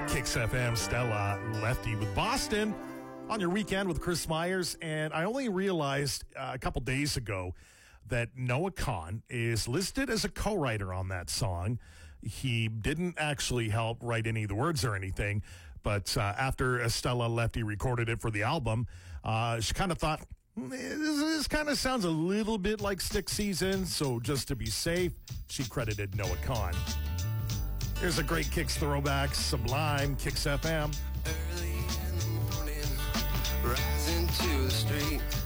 Kicks FM, Stella Lefty with Boston on your weekend with Chris Myers. And I only realized a couple days ago that Noah Kahan is listed as a co-writer on that song. He didn't actually help write any of the words or anything, but after Stella Lefty recorded it for the album, she kind of thought, this kind of sounds a little bit like Stick Season, so just to be safe, she credited Noah Kahan. Here's a great Kicks throwback, Sublime, Kicks FM. Early in the morning, rising to the street.